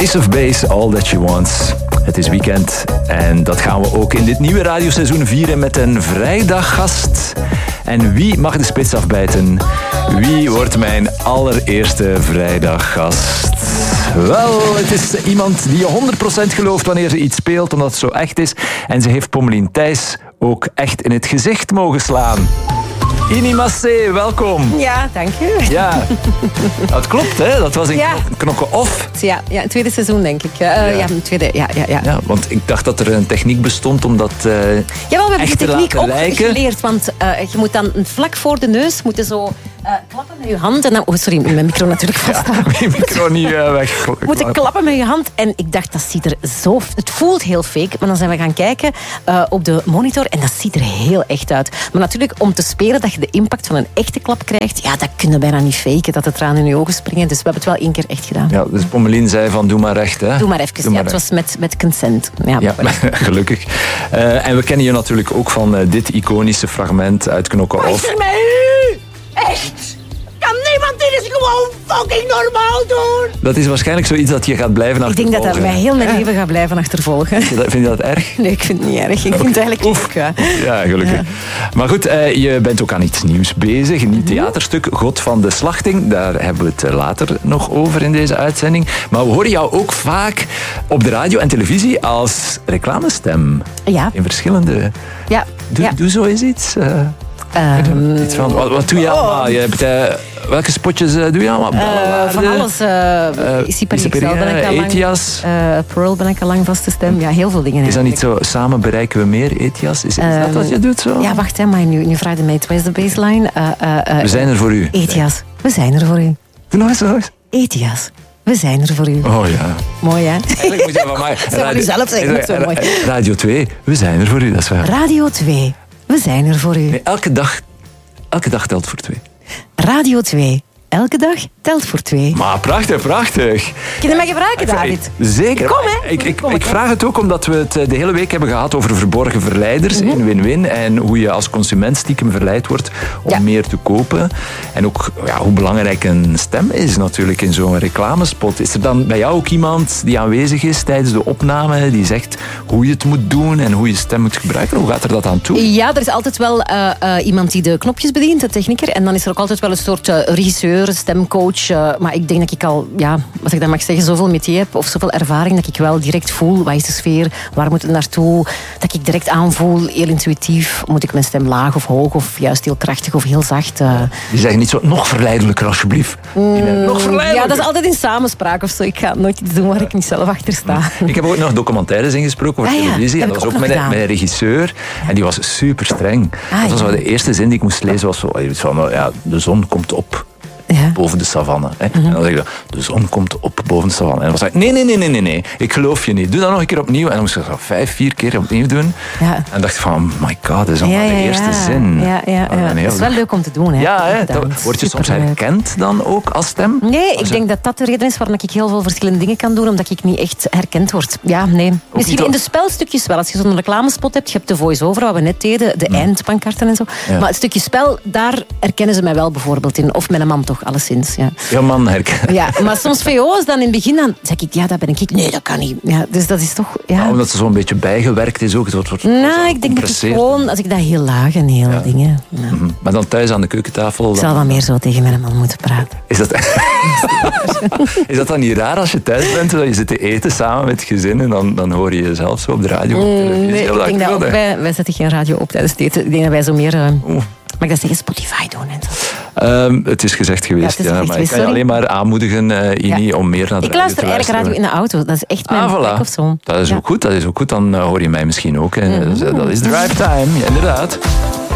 Ace of Base, All That She Wants. Het is weekend en dat gaan we ook in dit nieuwe radioseizoen vieren met een vrijdaggast. En wie mag de spits afbijten? Wie wordt mijn allereerste vrijdaggast? Wel, het is iemand die je 100% gelooft wanneer ze iets speelt, omdat het zo echt is. En ze heeft Pommelien Thijs ook echt in het gezicht mogen slaan. Ini Massé, welkom. Ja, dank u. Ja, het klopt, hè? Dat was in Knokken Off. Ja, het tweede seizoen, denk ik. Ja, want ik dacht dat er een techniek bestond om dat Jawel, we hebben echt de techniek te laten lijken. geleerd. Want je moet dan vlak voor de neus zo klappen met je hand. En dan, sorry, mijn micro natuurlijk vasthouden. Ja, mijn micro niet weg. Moet klappen met je hand. En ik dacht, dat ziet er zo... Het voelt heel fake. Maar dan zijn we gaan kijken op de monitor. En dat ziet er heel echt uit. Maar natuurlijk, om te spelen dat je de impact van een echte klap krijgt, ja, dat kun je bijna niet faken, dat de tranen in je ogen springen. Dus we hebben het wel 1 keer echt gedaan. Ja, dus Pommelien zei van, doe maar recht, hè? Doe maar even. Het was met consent. Ja, gelukkig. En we kennen je natuurlijk ook van dit iconische fragment uit Knokken Off. Luister mij u! Echt! Kan niemand dit eens gewoon fucking normaal doen? Dat is waarschijnlijk zoiets dat je gaat blijven achtervolgen. Ik denk dat mij heel mijn leven gaat blijven achtervolgen. Vind je dat erg? Nee, ik vind het niet erg. Ik vind het eigenlijk leuk. Ja, gelukkig. Ja. Maar goed, je bent ook aan iets nieuws bezig. Een nieuw theaterstuk, God van de Slachting. Daar hebben we het later nog over in deze uitzending. Maar we horen jou ook vaak op de radio en televisie als reclamestem. Ja. In verschillende... Ja. Doe zo eens iets. Iets van, wat doe je allemaal? Je hebt, welke spotjes doe je allemaal? Van alles. Super ben ik al lang. Etias. Pearl ben ik al lang vaste stem. Ja, heel veel dingen. Is dat niet zo, samen bereiken we meer, Etias? Is dat wat je doet zo? Ja, wacht, hè, maar nu vraag je mij, wat is de baseline? We zijn er voor u. Etias, we zijn er voor u. Doe nog eens. Etias, we zijn er voor u. Oh ja. Mooi, hè? Eigenlijk moet je van mij... Dat zou je zelf zeggen, dat is zo mooi. Radio 2, we zijn er voor u, dat is waar. Radio 2, we zijn er voor u. Nee, elke dag telt voor 2. Radio 2, elke dag telt voor 2. Maar prachtig. Kun je mij gebruiken, David? Zeker. Kom, hè. Ik vraag het ook omdat we het de hele week hebben gehad over verborgen verleiders in Win-Win. En hoe je als consument stiekem verleid wordt om meer te kopen. En ook hoe belangrijk een stem is natuurlijk in zo'n reclamespot. Is er dan bij jou ook iemand die aanwezig is tijdens de opname, die zegt hoe je het moet doen en hoe je stem moet gebruiken? Hoe gaat er dat aan toe? Ja, er is altijd wel iemand die de knopjes bedient, de technieker. En dan is er ook altijd wel een soort regisseur, stemcoach. Maar ik denk dat ik al, als ik dat mag zeggen, zoveel métier heb of zoveel ervaring dat ik wel direct voel, wat is de sfeer, waar moet het naartoe, dat ik direct aanvoel, heel intuïtief, moet ik mijn stem laag of hoog of juist heel krachtig of heel zacht. Die zeggen niet zo, nog verleidelijker alsjeblieft. Nog verleidelijker. Ja, dat is altijd in samenspraak of zo. Ik ga nooit iets doen waar ik niet zelf achter sta. Ik heb ook nog documentaires ingesproken voor televisie. En dat was ook met een regisseur. En die was super streng. Dat was wel de eerste zin die ik moest lezen. Was zo, de zon komt op. Boven de savanne. En dan zeg je, de zon komt op boven de savanne. En dan was hij, nee, ik geloof je niet. Doe dat nog een keer opnieuw. En dan moest ik dat 5-4 keer opnieuw doen. Ja. En dacht ik van, my god, dat is allemaal de eerste zin. Ja. Dat is wel leuk om te doen. Hè. Ja, word je soms herkend dan ook als stem? Nee, ik denk dat de reden is waarom ik heel veel verschillende dingen kan doen, omdat ik niet echt herkend word. Ja, nee. Misschien in de spelstukjes wel. Als je zo'n reclamespot hebt, je hebt de voice-over, wat we net deden, de eindpankarten en zo. Ja. Maar het stukje spel, daar herkennen ze mij wel bijvoorbeeld in. Of mijn man toch. Alleszins, ja. Ja, man, herken. Ja, maar soms VO's dan in het begin, dan zeg ik, dat ben ik. Nee, dat kan niet. Ja, dus dat is toch... Ja. Omdat ze zo'n beetje bijgewerkt is ook. Het wordt ik denk dat ik gewoon, als ik dat heel laag en heel dingen... Ja. Maar dan thuis aan de keukentafel... Ik zal wat meer zo tegen mijn man moeten praten. Is dat dan niet raar als je thuis bent, dat je zit te eten samen met het gezin en dan hoor je jezelf zo op de radio of televisie? Nee, ik denk dat ook wij zetten geen radio op tijdens het eten. Ik denk dat wij zo meer... Mag ik dat zeggen? Spotify doen en zo? Het is gezegd geweest, maar ik kan je alleen maar aanmoedigen, Ini, om meer naar de radio te luisteren. Ik luister eigenlijk radio in de auto. Dat is echt mijn plek of zo. Dat is ook goed. Dan hoor je mij misschien ook. Dat is Drive Time, inderdaad.